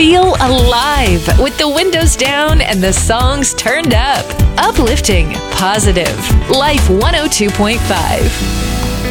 Feel alive with the windows down and the songs turned up. Uplifting, positive. Life 102.5.